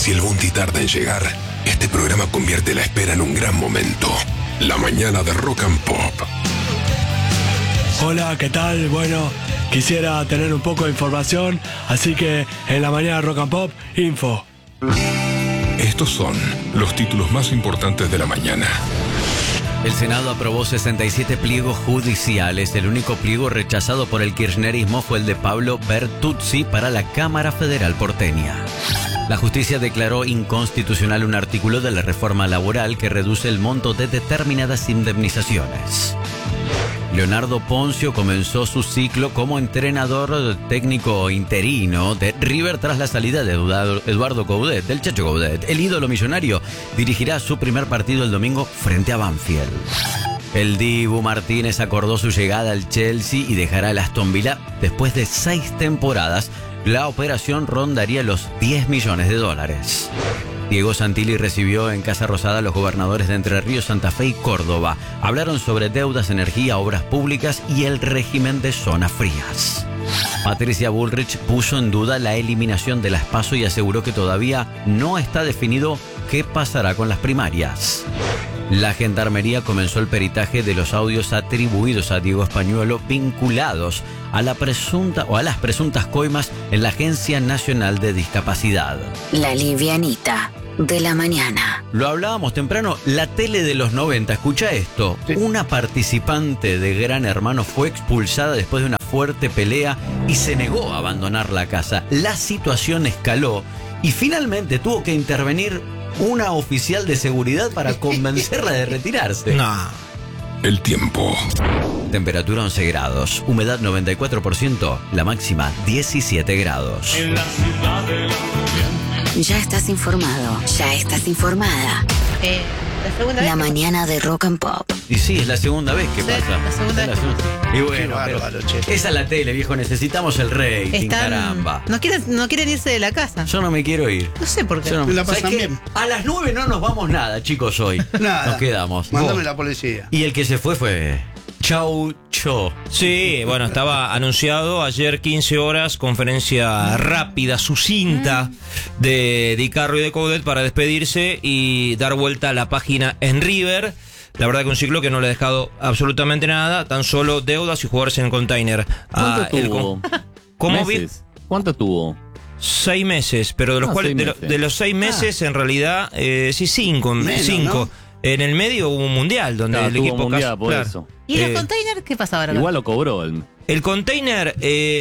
Si el bondi tarda en llegar, este programa convierte la espera en un gran momento. La mañana de Rock and Pop. Hola, ¿qué tal? Bueno, quisiera tener un poco de información, así que en la mañana de Rock and Pop, info. Estos son los títulos más importantes de la mañana. El Senado aprobó 67 pliegos judiciales. El único pliego rechazado por el kirchnerismo fue el de Pablo Bertuzzi para la Cámara Federal porteña. La justicia declaró inconstitucional un artículo de la reforma laboral que reduce el monto de determinadas indemnizaciones. Leonardo Ponzio comenzó su ciclo como entrenador técnico interino de River tras la salida de Eduardo Coudet, del Chacho Coudet. El ídolo millonario dirigirá su primer partido el domingo frente a Banfield. El Dibu Martínez acordó su llegada al Chelsea y dejará el Aston Villa después de 6 temporadas. La operación rondaría los $10 millones. Diego Santilli recibió en Casa Rosada a los gobernadores de Entre Ríos, Santa Fe y Córdoba. Hablaron sobre deudas, energía, obras públicas y el régimen de zonas frías. Patricia Bullrich puso en duda la eliminación de las PASO y aseguró que todavía no está definido qué pasará con las primarias. La Gendarmería comenzó el peritaje de los audios atribuidos a Diego Españuelo vinculados a las presuntas coimas en la Agencia Nacional de Discapacidad. La livianita de la mañana. Lo hablábamos temprano, la tele de los 90, escucha esto. Sí. Una participante de Gran Hermano fue expulsada después de una fuerte pelea y se negó a abandonar la casa. La situación escaló y finalmente tuvo que intervenir una oficial de seguridad para convencerla de retirarse. No. El tiempo. Temperatura 11 grados, humedad 94%, la máxima 17 grados. En la ciudad de la... Ya estás informado, ya estás informada. La segunda vez. La mañana de Rock and Pop. Y sí, es la segunda vez que pasa. La segunda vez. Y bueno, bárbaro, esa es la tele, viejo. Necesitamos el rating, caramba. No quieren irse de la casa. Yo no me quiero ir. No sé por qué. La pasan bien. A las 9 no nos vamos nada, chicos, hoy. Nada. Nos quedamos. Mándame la policía. Y el que se fue Chau Cho. Sí, bueno, estaba anunciado ayer 15 horas, conferencia rápida, sucinta de Di Carlo y de Coudet para despedirse y dar vuelta a la página en River. La verdad que un ciclo que no le ha dejado absolutamente nada, tan solo deudas y jugadores en el container. ¿Cuánto tuvo? ¿Cómo ¿Meses? ¿Cuánto tuvo? 6 meses, pero de los cuales 6 meses. De los 6 meses en realidad, sí, 5. Menos, 5. ¿no? En el medio hubo un mundial donde el equipo mundial, por claro. eso. ¿Y los containers qué pasa ahora? Igual lo cobró El container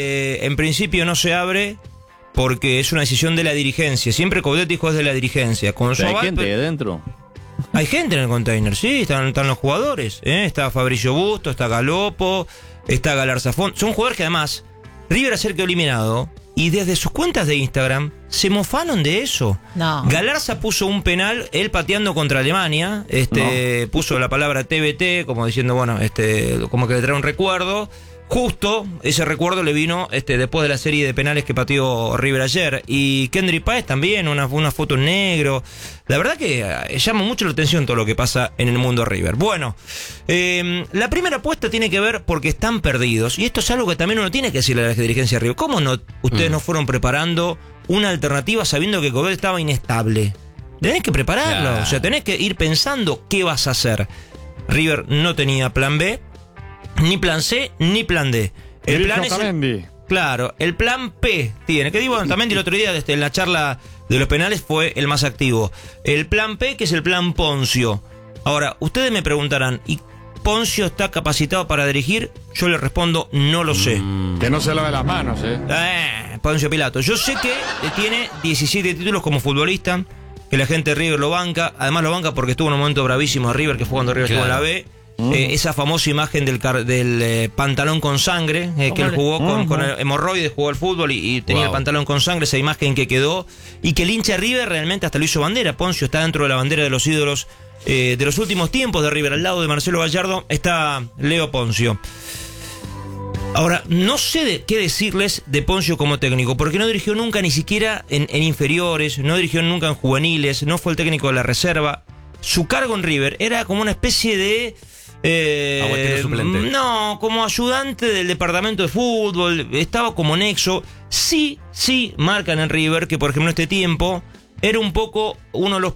en principio no se abre porque es una decisión de la dirigencia. Siempre Coudet dijo es de la dirigencia. Con ¿Hay gente ahí adentro? Hay gente en el container, sí, están los jugadores. Está Fabricio Busto, está Galopo, está Galarza Font. Son jugadores que además River ayer quedó eliminado y desde sus cuentas de Instagram se mofaron de eso. No. Galarza puso un penal, él pateando contra Alemania, puso la palabra TBT, como diciendo, bueno, como que le trae un recuerdo. Justo ese recuerdo le vino después de la serie de penales que pateó River ayer. Y Kendry Páez también, una foto en negro. La verdad que llama mucho la atención todo lo que pasa en el mundo River. Bueno, la primera apuesta tiene que ver porque están perdidos. Y esto es algo que también uno tiene que decirle a la dirigencia de River. ¿Cómo no ustedes no fueron preparando una alternativa sabiendo que Coudet estaba inestable? Tenés que prepararlo, o sea, tenés que ir pensando qué vas a hacer. River no tenía plan B, ni plan C, ni plan D. El plan es claro, el plan P tiene. Que digo, también el otro día en la charla de los penales fue el más activo. El plan P, que es el plan Ponzio. Ahora, ustedes me preguntarán, ¿y Ponzio está capacitado para dirigir? Yo le respondo, no lo sé. Que no se lave las manos, Ponzio Pilato. Yo sé que tiene 17 títulos como futbolista, que la gente de River lo banca. Además lo banca porque estuvo en un momento bravísimo a River, que fue cuando River estuvo en la B. Esa famosa imagen del pantalón con sangre, que él jugó con el hemorroides, jugó al fútbol y tenía el pantalón con sangre, esa imagen que quedó, y que el hincha de River realmente hasta lo hizo bandera. Ponzio está dentro de la bandera de los ídolos de los últimos tiempos de River. Al lado de Marcelo Gallardo está Leo Ponzio. Ahora, no sé qué decirles de Ponzio como técnico, porque no dirigió nunca ni siquiera en inferiores, no dirigió nunca en juveniles, no fue el técnico de la reserva. Su cargo en River era como una especie de suplente. No, como ayudante del departamento de fútbol, estaba como nexo. Sí, marcan en River que, por ejemplo, en este tiempo era un poco uno de los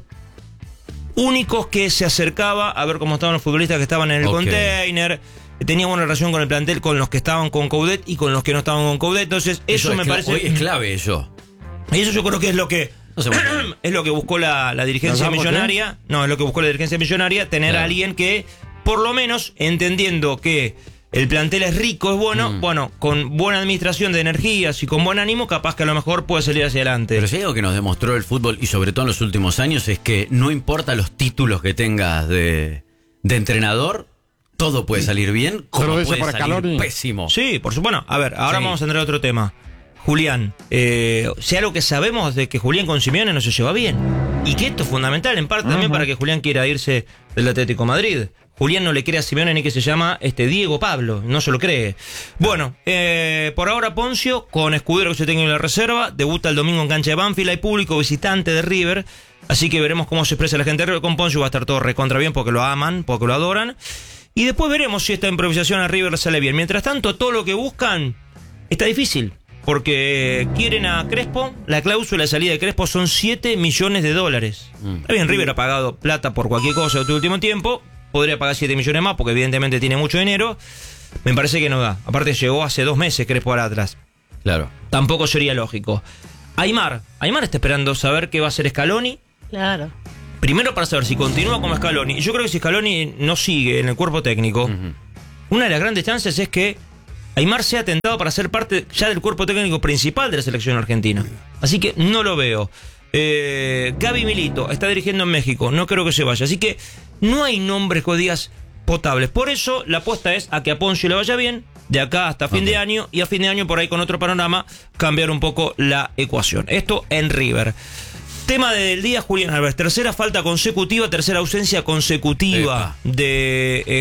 únicos que se acercaba a ver cómo estaban los futbolistas que estaban en el container. Tenía buena relación con el plantel, con los que estaban con Coudet y con los que no estaban con Coudet. Entonces, eso me parece. Hoy es clave eso. Y eso yo creo que es lo que. No sé, es lo que buscó la dirigencia millonaria. No, es lo que buscó la dirigencia millonaria, tener a alguien que, por lo menos, entendiendo que el plantel es rico, es bueno, bueno, con buena administración de energías y con buen ánimo, capaz que a lo mejor puede salir hacia adelante. Pero si hay algo que nos demostró el fútbol, y sobre todo en los últimos años, es que no importa los títulos que tengas de entrenador, todo puede salir bien, como puede salir Scaloni. pésimo. Sí, por supuesto. Bueno, a ver, ahora vamos a entrar a otro tema. Julián, si algo que sabemos de que Julián con Simeone no se lleva bien. Y que esto es fundamental, en parte también para que Julián quiera irse del Atlético de Madrid. Julián no le cree a Simeone ni que se llama Diego Pablo, no se lo cree. Bueno, por ahora Poncio, con Escudero que se tenga en la reserva, debuta el domingo en cancha de Banfield, hay público visitante de River, así que veremos cómo se expresa la gente de River. Con Poncio va a estar todo recontra bien porque lo aman, porque lo adoran. Y después veremos si esta improvisación a River le sale bien. Mientras tanto, todo lo que buscan está difícil. Porque quieren a Crespo, la cláusula de salida de Crespo son $7 millones. Está bien, River ha pagado plata por cualquier cosa en este último tiempo, podría pagar 7 millones más porque evidentemente tiene mucho dinero, me parece que no da. Aparte llegó hace 2 meses Crespo al Atlas. Claro. Tampoco sería lógico. Aymar está esperando saber qué va a hacer Scaloni. Claro. Primero para saber si continúa como Scaloni. Y yo creo que si Scaloni no sigue en el cuerpo técnico, una de las grandes chances es que Aymar sea tentado para ser parte ya del cuerpo técnico principal de la selección argentina. Así que no lo veo. Gaby Milito está dirigiendo en México, no creo que se vaya. Así que no hay nombres que digas potables. Por eso la apuesta es a que a Poncio le vaya bien de acá hasta fin de año, y a fin de año por ahí con otro panorama cambiar un poco la ecuación. Esto en River. Tema del día, Julián Álvarez. Tercera falta consecutiva, tercera ausencia consecutiva de